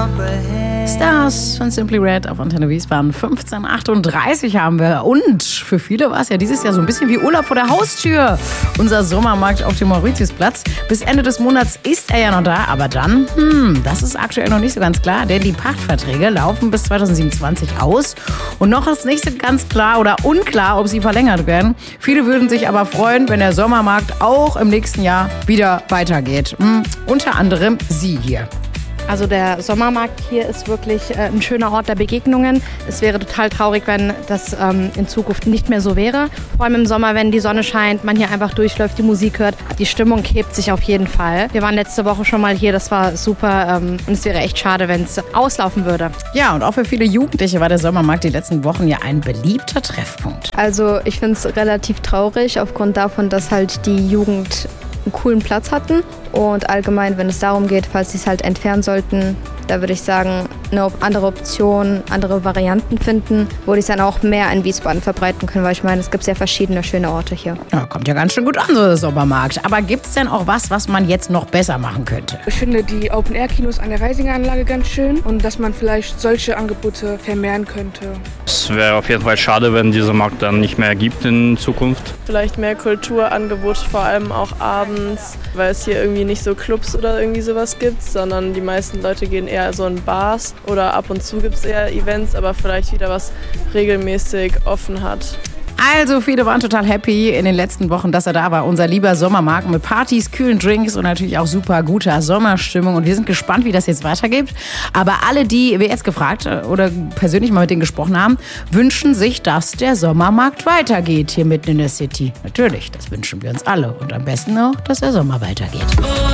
Stars von Simply Red auf Antenne Wiesbaden. 15:38 haben wir. Und für viele war es ja dieses Jahr so ein bisschen wie Urlaub vor der Haustür. Unser Sommermarkt auf dem Mauritiusplatz. Bis Ende des Monats ist er ja noch da. Aber dann, das ist aktuell noch nicht so ganz klar. Denn die Pachtverträge laufen bis 2027 aus. Und noch ist nicht so ganz klar oder unklar, ob sie verlängert werden. Viele würden sich aber freuen, wenn der Sommermarkt auch im nächsten Jahr wieder weitergeht. Unter anderem Sie hier. Also der Sommermarkt hier ist wirklich ein schöner Ort der Begegnungen. Es wäre total traurig, wenn das in Zukunft nicht mehr so wäre. Vor allem im Sommer, wenn die Sonne scheint, man hier einfach durchläuft, die Musik hört. Die Stimmung hebt sich auf jeden Fall. Wir waren letzte Woche schon mal hier, das war super. Und es wäre echt schade, wenn es auslaufen würde. Ja, und auch für viele Jugendliche war der Sommermarkt die letzten Wochen ja ein beliebter Treffpunkt. Also ich finde es relativ traurig, aufgrund davon, dass halt die Jugend einen coolen Platz hatten. Und allgemein, wenn es darum geht, falls sie es halt entfernen sollten, da würde ich sagen, eine andere Option, andere Varianten finden, wo die es dann auch mehr in Wiesbaden verbreiten können, weil ich meine, es gibt sehr verschiedene schöne Orte hier. Ja, kommt ja ganz schön gut an, so der Sommermarkt. Aber gibt es denn auch was man jetzt noch besser machen könnte? Ich finde die Open-Air-Kinos an der Reisinger-Anlage ganz schön und dass man vielleicht solche Angebote vermehren könnte. Es wäre auf jeden Fall schade, wenn dieser Markt dann nicht mehr gibt in Zukunft. Vielleicht mehr Kulturangebote, vor allem auch abends, weil es hier irgendwie nicht so Clubs oder irgendwie sowas gibt, sondern die meisten Leute gehen eher so in Bars oder ab und zu gibt es eher Events, aber vielleicht wieder was regelmäßig offen hat. Also viele waren total happy in den letzten Wochen, dass er da war. Unser lieber Sommermarkt mit Partys, kühlen Drinks und natürlich auch super guter Sommerstimmung. Und wir sind gespannt, wie das jetzt weitergeht. Aber alle, die wir jetzt gefragt oder persönlich mal mit denen gesprochen haben, wünschen sich, dass der Sommermarkt weitergeht hier mitten in der City. Natürlich, das wünschen wir uns alle. Und am besten auch, dass der Sommer weitergeht.